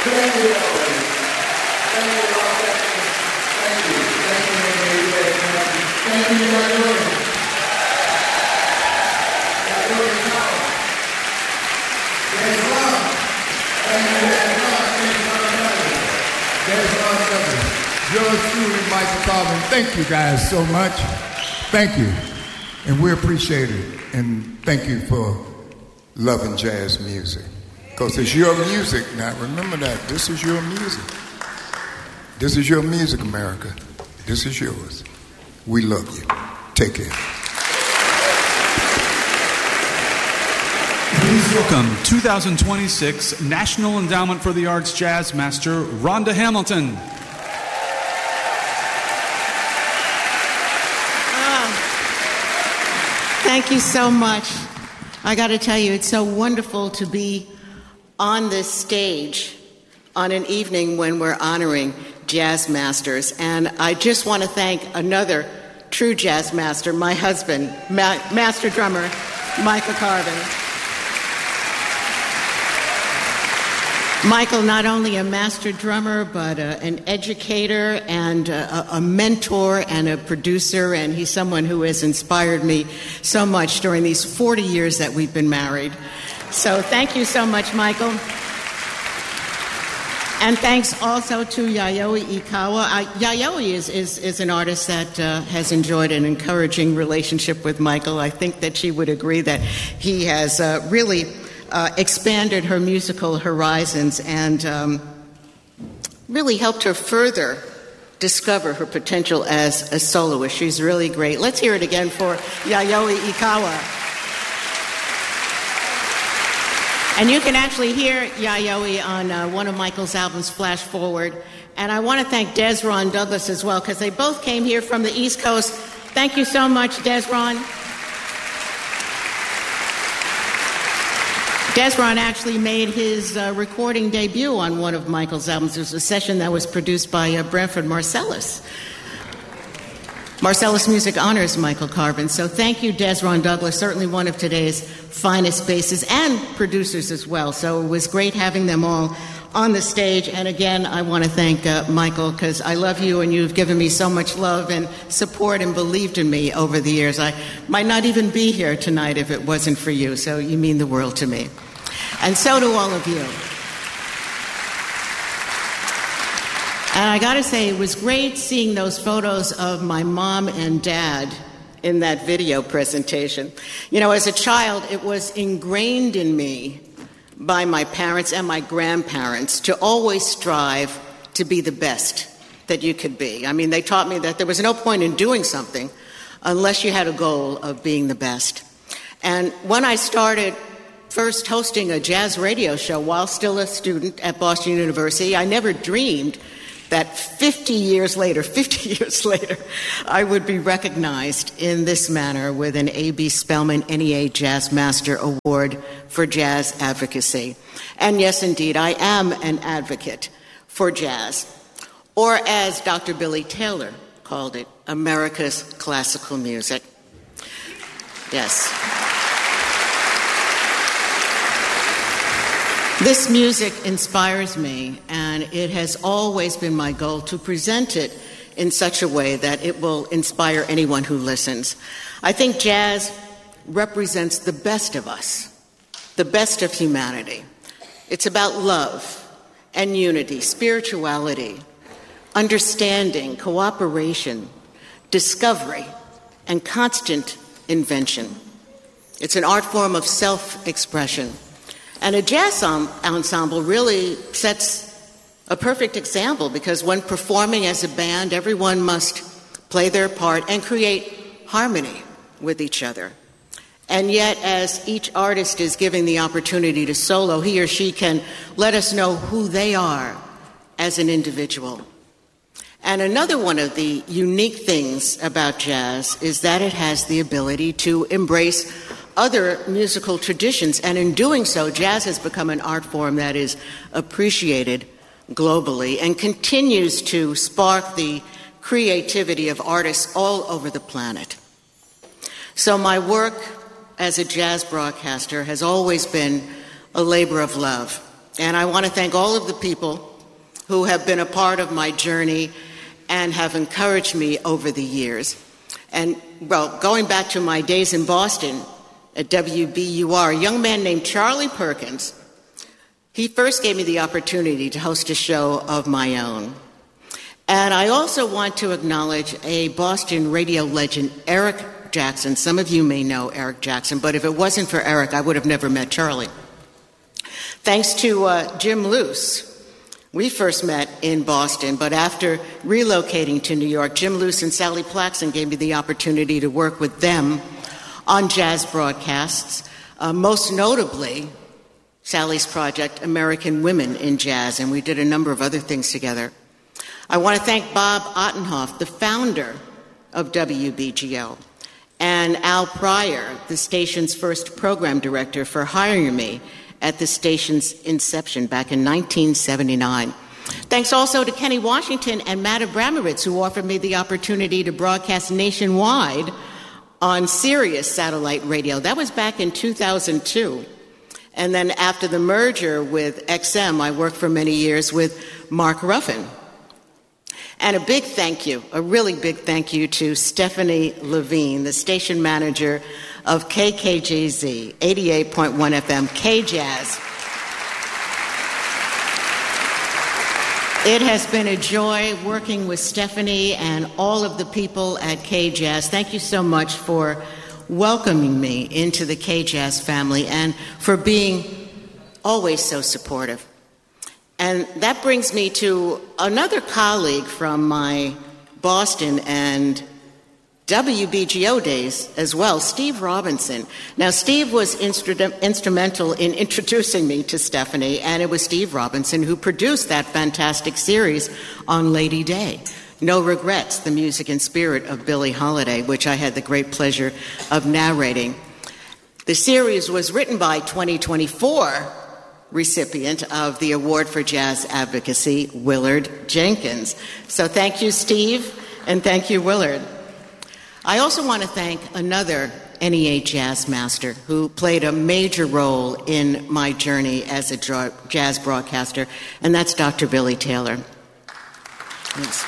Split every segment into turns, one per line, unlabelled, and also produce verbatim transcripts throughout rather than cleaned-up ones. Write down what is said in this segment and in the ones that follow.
Thank you, everybody. Thank you, all. Thank you. Thank you, everybody. Thank you, Yayoe. Yayoe Ikawa. There's love. Thank you, there's love. Thank you, everybody. There's love, everybody. Yours truly, Michael Carvin. Thank you guys so much. Thank you. And we appreciate it. And thank you for loving jazz music. Because it's your music now. Remember that. This is your music. This is your music, America. This is yours. We love you. Take care.
Please welcome two thousand twenty-six National Endowment for the Arts Jazz Master, Rhonda Hamilton.
Thank you so much. I got to tell you, it's so wonderful to be on this stage on an evening when we're honoring jazz masters. And I just want to thank another true jazz master, my husband, ma- master drummer, Michael Carvin. Michael, not only a master drummer, but uh, an educator and uh, a mentor and a producer, and he's someone who has inspired me so much during these forty years that we've been married. So thank you so much, Michael. And thanks also to Yayoe Ikawa. Uh, Yayoe is, is, is an artist that uh, has enjoyed an encouraging relationship with Michael. I think that she would agree that he has uh, really Uh, expanded her musical horizons and um, really helped her further discover her potential as a soloist. She's really great. Let's hear it again for Yayoe Ikawa. And you can actually hear Yayoe on uh, one of Michael's albums, Flash Forward. And I want to thank Desron Douglas as well, because they both came here from the East Coast. Thank you so much, Desron. Desron actually made his uh, recording debut on one of Michael's albums. It was a session that was produced by uh, Branford Marsalis. Marsalis Music honors Michael Carvin. So thank you, Desron Douglas, certainly one of today's finest basses and producers as well. So it was great having them all on the stage. And again, I want to thank uh, Michael, because I love you and you've given me so much love and support and believed in me over the years. I might not even be here tonight if it wasn't for you. So you mean the world to me. And so do all of you. And I got to say, it was great seeing those photos of my mom and dad in that video presentation. You know, as a child, it was ingrained in me by my parents and my grandparents to always strive to be the best that you could be. I mean, they taught me that there was no point in doing something unless you had a goal of being the best. And when I started first hosting a jazz radio show while still a student at Boston University, I never dreamed that fifty years later, fifty years later, I would be recognized in this manner with an A B Spellman N E A Jazz Master Award for Jazz Advocacy. And yes, indeed, I am an advocate for jazz, or as Doctor Billy Taylor called it, America's classical music. Yes. This music inspires me, and it has always been my goal to present it in such a way that it will inspire anyone who listens. I think jazz represents the best of us, the best of humanity. It's about love and unity, spirituality, understanding, cooperation, discovery, and constant invention. It's an art form of self-expression. And a jazz ensemble really sets a perfect example, because when performing as a band, everyone must play their part and create harmony with each other. And yet, as each artist is given the opportunity to solo, he or she can let us know who they are as an individual. And another one of the unique things about jazz is that it has the ability to embrace other musical traditions, and in doing so, jazz has become an art form that is appreciated globally and continues to spark the creativity of artists all over the planet. So my work as a jazz broadcaster has always been a labor of love. And I want to thank all of the people who have been a part of my journey and have encouraged me over the years. And, well, going back to my days in Boston at W B U R, a young man named Charlie Perkins, he first gave me the opportunity to host a show of my own. And I also want to acknowledge a Boston radio legend, Eric Jackson. Some of you may know Eric Jackson, but if it wasn't for Eric, I would have never met Charlie. Thanks to uh, Jim Luce, we first met in Boston, but after relocating to New York, Jim Luce and Sally Plaxton gave me the opportunity to work with them on jazz broadcasts, uh, most notably Sally's project, American Women in Jazz, and we did a number of other things together. I want to thank Bob Ottenhoff, the founder of W B G O, and Al Pryor, the station's first program director, for hiring me at the station's inception back in nineteen seventy-nine. Thanks also to Kenny Washington and Matt Abramovitz, who offered me the opportunity to broadcast nationwide on Sirius satellite radio. That was back in two thousand two. And then after the merger with X M, I worked for many years with Mark Ruffin. And a big thank you, a really big thank you to Stephanie Levine, the station manager of K K J Z, eighty-eight point one F M, K-Jazz. It has been a joy working with Stephanie and all of the people at K-Jazz. Thank you so much for welcoming me into the K-Jazz family and for being always so supportive. And that brings me to another colleague from my Boston and W B G O days as well, Steve Robinson. Now, Steve was instru- instrumental in introducing me to Stephanie, and it was Steve Robinson who produced that fantastic series on Lady Day, No Regrets, the music and spirit of Billie Holiday, which I had the great pleasure of narrating. The series was written by twenty twenty-four recipient of the Award for Jazz Advocacy, Willard Jenkins. So thank you, Steve, and thank you, Willard. I also want to thank another N E A jazz master who played a major role in my journey as a jazz broadcaster, and that's Doctor Billy Taylor. Yes.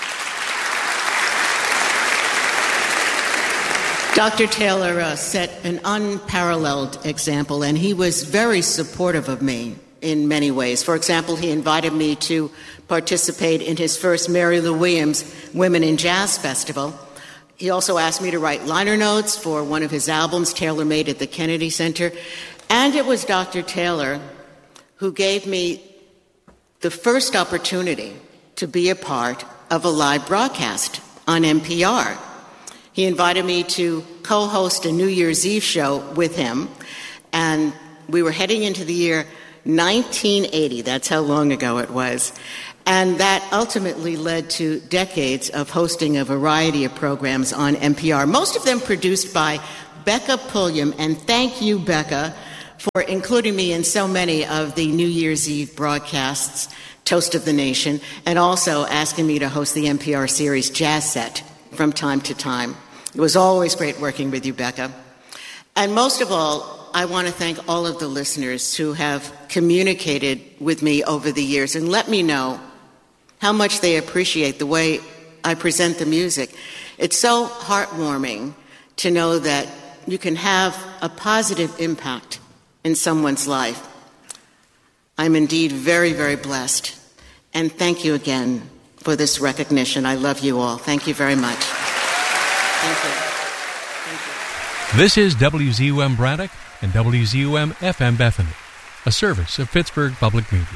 Doctor Taylor uh, set an unparalleled example, and he was very supportive of me in many ways. For example, he invited me to participate in his first Mary Lou Williams Women in Jazz Festival. He also asked me to write liner notes for one of his albums, tailor-made at the Kennedy Center. And it was Doctor Taylor who gave me the first opportunity to be a part of a live broadcast on N P R. He invited me to co-host a New Year's Eve show with him, and we were heading into the year nineteen eighty. That's how long ago it was. And that ultimately led to decades of hosting a variety of programs on N P R, most of them produced by Becca Pulliam. And thank you, Becca, for including me in so many of the New Year's Eve broadcasts, Toast of the Nation, and also asking me to host the N P R series Jazz Set from time to time. It was always great working with you, Becca. And most of all, I want to thank all of the listeners who have communicated with me over the years and let me know how much they appreciate the way I present the music. It's so heartwarming to know that you can have a positive impact in someone's life. I'm indeed very, very blessed. And thank you again for this recognition. I love you all. Thank you very much. Thank you. Thank you.
This is W Z U M Braddock and W Z U M F M Bethany, a service of Pittsburgh Public Media.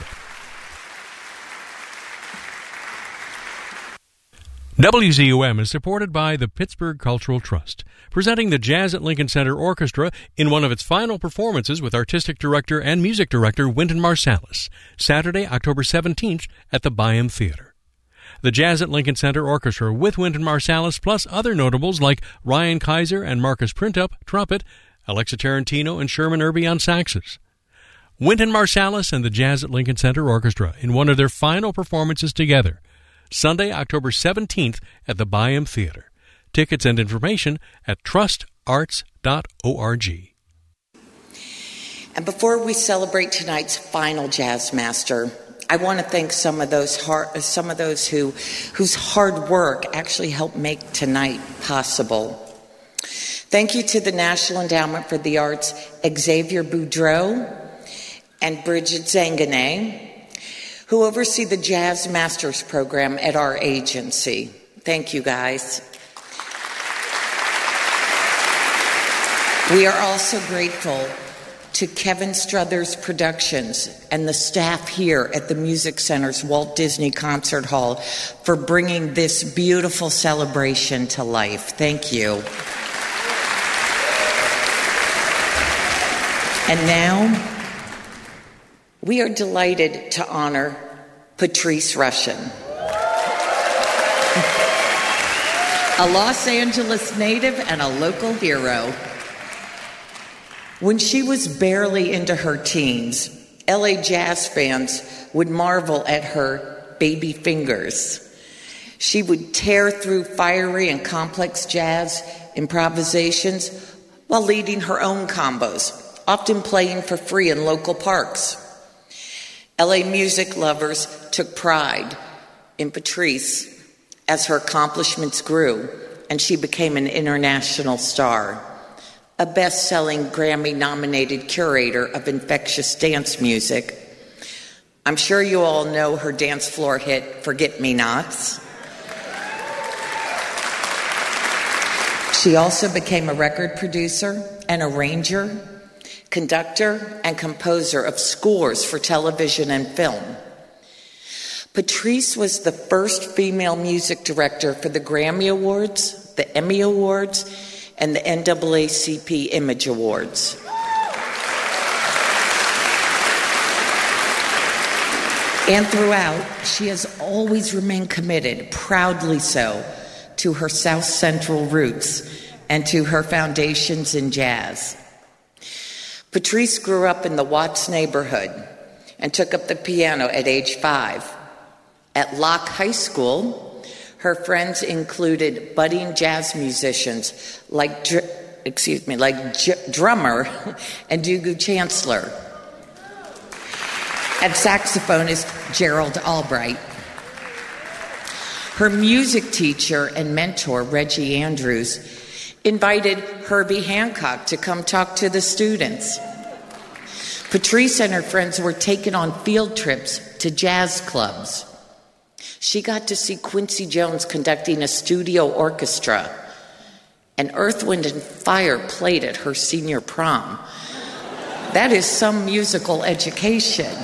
W Z U M is supported by the Pittsburgh Cultural Trust, presenting the Jazz at Lincoln Center Orchestra in one of its final performances with artistic director and music director Wynton Marsalis, Saturday, October seventeenth at the Byham Theater. The Jazz at Lincoln Center Orchestra with Wynton Marsalis, plus other notables like Ryan Kaiser and Marcus Printup, trumpet, Alexa Tarantino and Sherman Irby on saxes. Wynton Marsalis and the Jazz at Lincoln Center Orchestra in one of their final performances together, Sunday, October seventeenth at the Byham Theater. Tickets and information at trust arts dot org.
And before we celebrate tonight's final jazz master, I want to thank some of those hard, some of those who whose hard work actually helped make tonight possible. Thank you to the National Endowment for the Arts, Xavier Boudreau and Bridget Zanganay, who oversee the Jazz Masters program at our agency. Thank you, guys. We are also grateful to Kevin Struthers Productions and the staff here at the Music Center's Walt Disney Concert Hall for bringing this beautiful celebration to life. Thank you. And now, we are delighted to honor Patrice Rushen, a Los Angeles native and a local hero. When she was barely into her teens, L A jazz fans would marvel at her baby fingers. She would tear through fiery and complex jazz improvisations while leading her own combos, often playing for free in local parks. L A music lovers took pride in Patrice as her accomplishments grew and she became an international star, a best-selling Grammy-nominated curator of infectious dance music. I'm sure you all know her dance floor hit, Forget-Me-Nots. She also became a record producer and arranger, conductor, and composer of scores for television and film. Patrice was the first female music director for the Grammy Awards, the Emmy Awards, and the N double A C P Image Awards. And throughout, she has always remained committed, proudly so, to her South Central roots and to her foundations in jazz. Patrice grew up in the Watts neighborhood and took up the piano at age five. At Locke High School, her friends included budding jazz musicians like, dr- excuse me, like J- drummer and Dugu Chancellor, and saxophonist Gerald Albright. Her music teacher and mentor, Reggie Andrews, invited Herbie Hancock to come talk to the students. Patrice and her friends were taken on field trips to jazz clubs. She got to see Quincy Jones conducting a studio orchestra, and Earth, Wind, and Fire played at her senior prom. That is some musical education.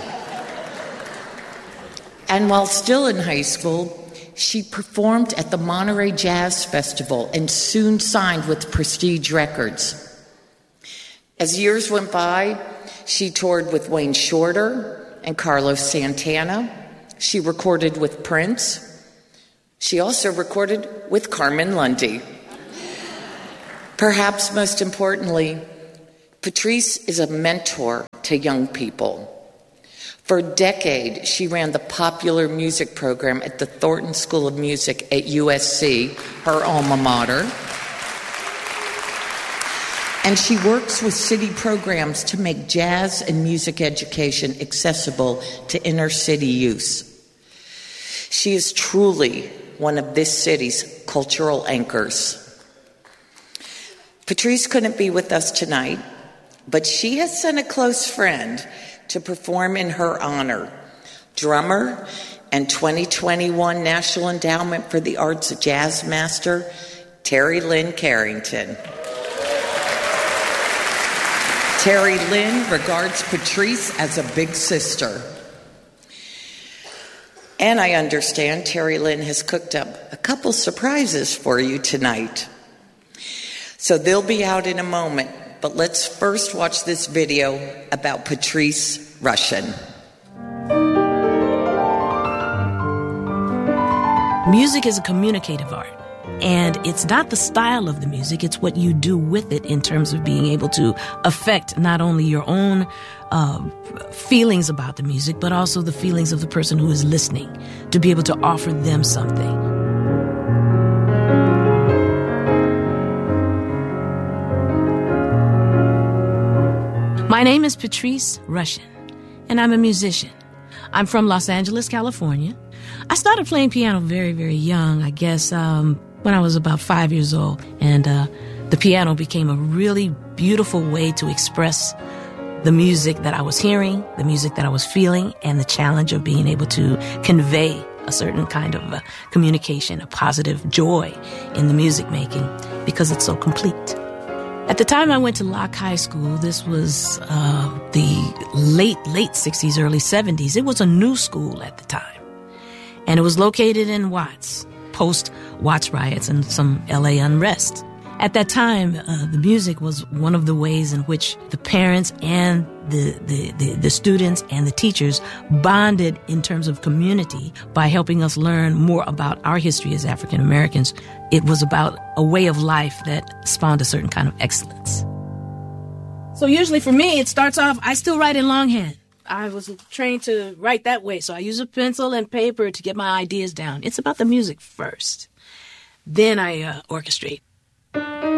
And while still in high school, she performed at the Monterey Jazz Festival and soon signed with Prestige Records. As years went by, she toured with Wayne Shorter and Carlos Santana. She recorded with Prince. She also recorded with Carmen Lundy. Perhaps most importantly, Patrice is a mentor to young people. For a decade, she ran the popular music program at the Thornton School of Music at U S C, her alma mater. And she works with city programs to make jazz and music education accessible to inner city youth. She is truly one of this city's cultural anchors. Patrice couldn't be with us tonight, but she has sent a close friend to perform in her honor, drummer and twenty twenty-one National Endowment for the Arts Jazz Master, Terry Lynn Carrington. Terry Lynn regards Patrice as a big sister. And I understand Terry Lynn has cooked up a couple surprises for you tonight. So they'll be out in a moment, but let's first watch this video about Patrice Rushen.
Music is a communicative art, and it's not the style of the music, it's what you do with it in terms of being able to affect not only your own uh, feelings about the music, but also the feelings of the person who is listening, to be able to offer them something. My name is Patrice Rushen, and I'm a musician. I'm from Los Angeles, California. I started playing piano very, very young, I guess, um, when I was about five years old. And uh, the piano became a really beautiful way to express the music that I was hearing, the music that I was feeling, and the challenge of being able to convey a certain kind of uh, communication, a positive joy in the music making, because it's so complete. At the time I went to Locke High School, this was uh, the late, late sixties, early seventies. It was a new school at the time. And it was located in Watts, post-Watts riots and some L A unrest. At that time, uh, the music was one of the ways in which the parents and the, the, the, the students and the teachers bonded in terms of community by helping us learn more about our history as African Americans. It was about a way of life that spawned a certain kind of excellence. So usually for me, it starts off, I still write in longhand. I was trained to write that way, so I use a pencil and paper to get my ideas down. It's about the music first. Then I uh, orchestrate